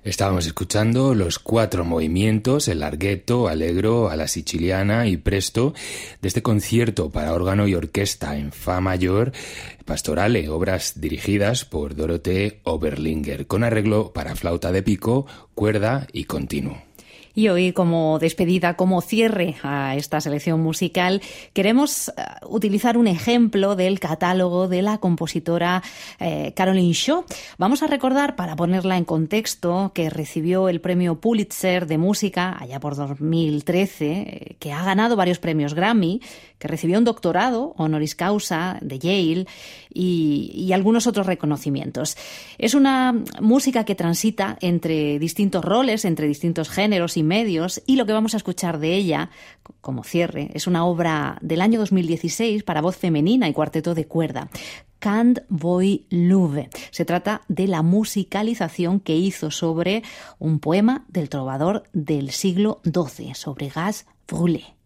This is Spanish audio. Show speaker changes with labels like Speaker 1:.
Speaker 1: Estábamos escuchando los 4 movimientos, el larghetto, allegro, alla siciliana y presto, de este concierto para órgano y orquesta en fa mayor, Pastorale, obras dirigidas por Dorothee Oberlinger, con arreglo para flauta de pico, cuerda y continuo.
Speaker 2: Y hoy, como despedida, como cierre a esta selección musical, queremos utilizar un ejemplo del catálogo de la compositora Caroline Shaw. Vamos a recordar, para ponerla en contexto, que recibió el premio Pulitzer de música allá por 2013, que ha ganado varios premios Grammy, que recibió un doctorado honoris causa de Yale y algunos otros reconocimientos. Es una música que transita entre distintos roles, entre distintos géneros y medios, y lo que vamos a escuchar de ella, como cierre, es una obra del año 2016 para voz femenina y cuarteto de cuerda. Quand voi luve. Se trata de la musicalización que hizo sobre un poema del trovador del siglo XII, sobre Gas Brûlé.